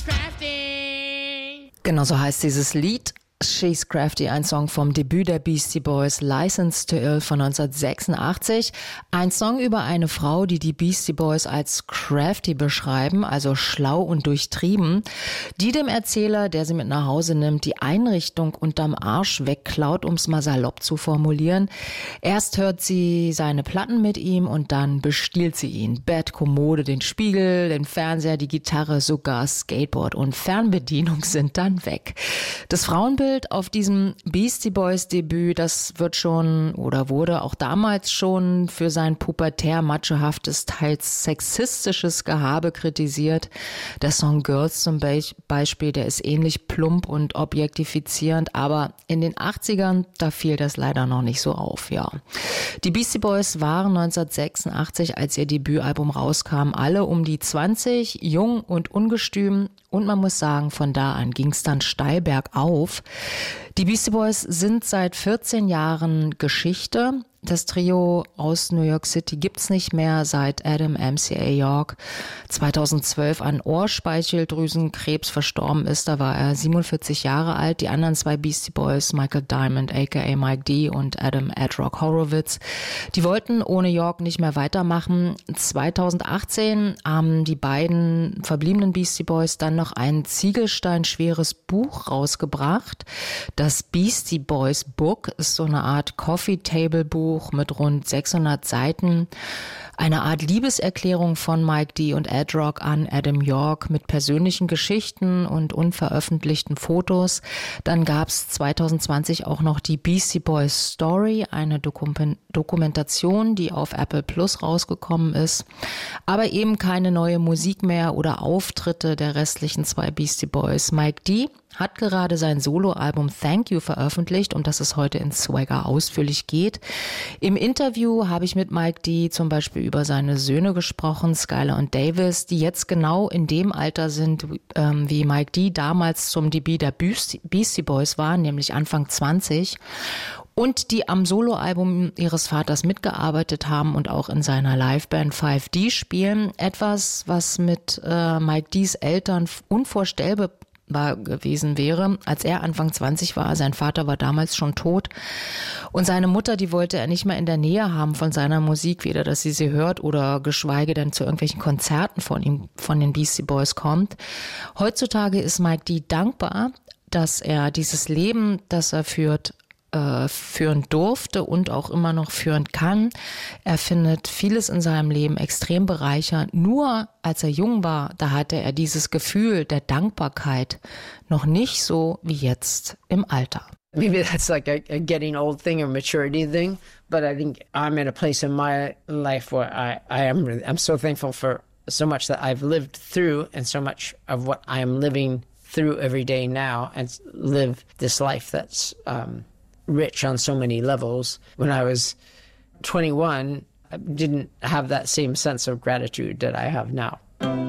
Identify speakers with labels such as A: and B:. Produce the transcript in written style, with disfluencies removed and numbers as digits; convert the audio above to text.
A: Genau so heißt dieses Lied. She's Crafty, ein Song vom Debüt der Beastie Boys, License to Ill von 1986. Ein Song über eine Frau, die die Beastie Boys als crafty beschreiben, also schlau und durchtrieben, die dem Erzähler, der sie mit nach Hause nimmt, die Einrichtung unterm Arsch wegklaut, um es mal salopp zu formulieren. Erst hört sie seine Platten mit ihm und dann bestiehlt sie ihn. Bett, Kommode, den Spiegel, den Fernseher, die Gitarre, sogar Skateboard und Fernbedienung sind dann weg. Das Frauenbild auf diesem Beastie Boys Debüt, das wird schon oder wurde auch damals schon für sein pubertär machohaftes, teils sexistisches Gehabe kritisiert. Der Song Girls zum Beispiel, der ist ähnlich plump und objektifizierend, aber in den 80ern, da fiel das leider noch nicht so auf, ja. Die Beastie Boys waren 1986, als ihr Debütalbum rauskam, alle um die 20, jung und ungestüm. Und man muss sagen, von da an ging es dann steil bergauf. Die Beastie Boys sind seit 14 Jahren Geschichte. Das Trio aus New York City gibt's nicht mehr, seit Adam MCA York 2012 an Ohrspeicheldrüsenkrebs verstorben ist. Da war er 47 Jahre alt. Die anderen zwei Beastie Boys, Michael Diamond aka Mike D und Adam Ed Rock Horowitz, die wollten ohne York nicht mehr weitermachen. 2018 haben die beiden verbliebenen Beastie Boys dann noch ein ziegelsteinschweres Buch rausgebracht. Das Beastie Boys Book ist so eine Art Coffee-Table-Buch mit rund 600 Seiten. Eine Art Liebeserklärung von Mike D und Ed Rock an Adam York mit persönlichen Geschichten und unveröffentlichten Fotos. Dann gab es 2020 auch noch die Beastie Boys Story, eine Dokumentation, die auf Apple Plus rausgekommen ist. Aber eben keine neue Musik mehr oder Auftritte der restlichen zwei Beastie Boys. Mike D hat gerade sein Soloalbum Thank You veröffentlicht, um das es heute in Swagger ausführlich geht. Im Interview habe ich mit Mike D zum Beispiel über seine Söhne gesprochen, Skylar und Davis, die jetzt genau in dem Alter sind, wie Mike D damals zum Debüt der Beastie Boys waren, nämlich Anfang 20. Und die am Soloalbum ihres Vaters mitgearbeitet haben und auch in seiner Liveband 5D spielen. Etwas, was mit Mike Ds Eltern unvorstellbar gewesen wäre, als er Anfang 20 war. Sein Vater war damals schon tot und seine Mutter, die wollte er nicht mehr in der Nähe haben von seiner Musik, weder dass sie hört oder geschweige denn zu irgendwelchen Konzerten von ihm, von den Beastie Boys kommt. Heutzutage ist Mike D dankbar, dass er dieses Leben, das er führen durfte und auch immer noch führen kann. Er findet vieles in seinem Leben extrem bereichernd. Nur als er jung war, da hatte er dieses Gefühl der Dankbarkeit noch nicht so wie jetzt im Alter.
B: Maybe that's like a getting old thing or maturity thing, but I think I'm in a place in my life where I'm so thankful for so much that I've lived through and so much of what I am living through every day now and live this life that's rich on so many levels. When I was 21, I didn't have that same sense of gratitude that I have now.